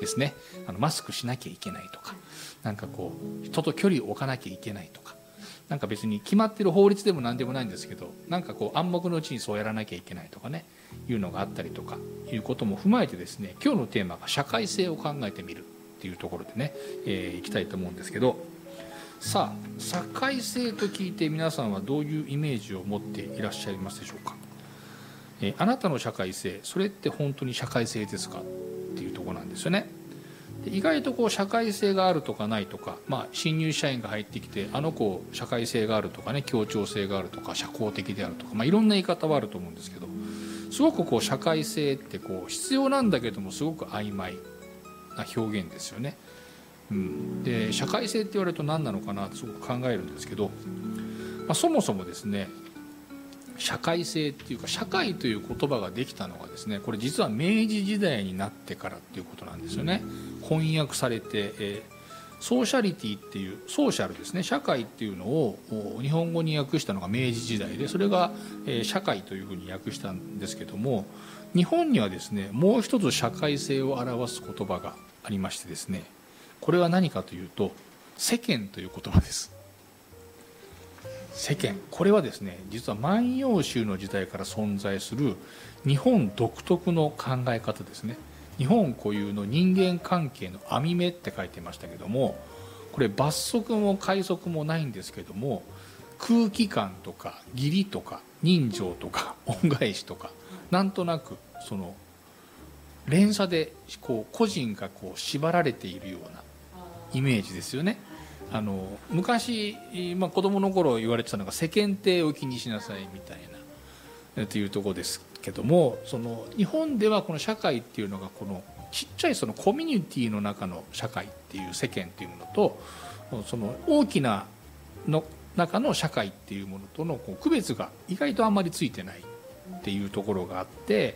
ですね。マスクしなきゃいけないとか、なんかこう人と距離を置かなきゃいけないとか、なんか別に決まってる法律でも何でもないんですけど、なんかこう暗黙のうちにそうやらなきゃいけないとかね、いうのがあったりとかいうことも踏まえてですね、今日のテーマが社会性を考えてみるっていうところでね、いきたいと思うんですけど、さあ社会性と聞いて皆さんはどういうイメージを持っていらっしゃいますでしょうか。あなたの社会性、それって本当に社会性ですかっていうところなんですよね。で意外とこう社会性があるとかないとか、新入社員が入ってきてあの子社会性があるとかね、協調性があるとか社交的であるとか、いろんな言い方はあると思うんですけど、すごくこう社会性ってこう必要なんだけどもすごく曖昧な表現ですよね。で社会性って言われると何なのかなってすごく考えるんですけど、そもそもですね、社会性っていうか社会という言葉ができたのがですね、これ実は明治時代になってからっていうことなんですよね。翻訳されて、ソーシャリティっていうソーシャルですね、社会っていうのを日本語に訳したのが明治時代で、それが社会というふうに訳したんですけども、日本にはですねもう一つ社会性を表す言葉がありましてですね、これは何かというと世間という言葉です。世間、これはですね実は万葉集の時代から存在する日本独特の考え方ですね。日本固有の人間関係の網目って書いてましたけども、これ罰則も戒則もないんですけども、空気感とか義理とか人情とか恩返しとか、なんとなくその連鎖でこう個人がこう縛られているようなイメージですよね。昔、子供の頃言われてたのが世間体を気にしなさいみたいなというところですけども、その日本ではこの社会っていうのがこのちっちゃいそのコミュニティの中の社会っていう世間っていうものと、その大きなの中の社会っていうものとのこう区別が意外とあんまりついてないっていうところがあって、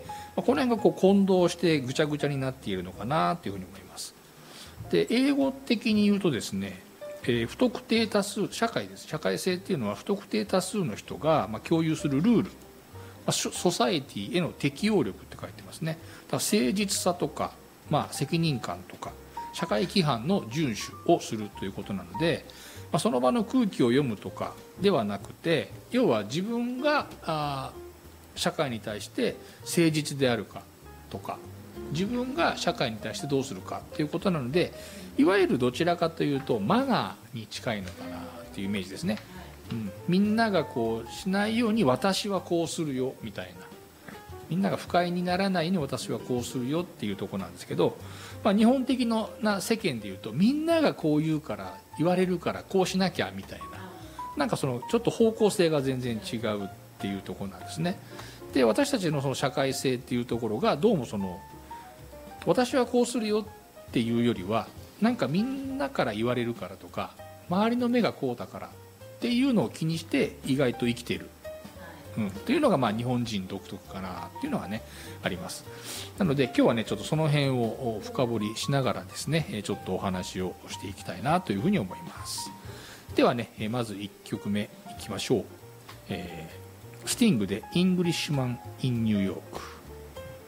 この辺がこう混同してぐちゃぐちゃになっているのかなというふうに思います。で英語的に言うとですね、不特定多数社会です。社会性っていうのは不特定多数の人が共有するルール、ソサエティへの適応力って書いてますね。だから誠実さとか、責任感とか社会規範の遵守をするということなので、その場の空気を読むとかではなくて、要は自分が社会に対して誠実であるかとか、自分が社会に対してどうするかということなので、いわゆるどちらかというとマナーに近いのかなというイメージですね。みんながこうしないように私はこうするよみたいな、みんなが不快にならないように私はこうするよっていうところなんですけど、日本的な世間でいうとみんながこう言うから言われるからこうしなきゃみたいな、なんかそのちょっと方向性が全然違うっていうところなんですね。で私たちのその社会性っていうところがどうもその私はこうするよっていうよりは、なんかみんなから言われるからとか周りの目がこうだからっていうのを気にして意外と生きている、というのが日本人独特かなっていうのがねあります。なので今日はねちょっとその辺を深掘りしながらですね、ちょっとお話をしていきたいなというふうに思います。ではねまず1曲目いきましょう。スティングでイングリッシュマン・イン・ニューヨーク。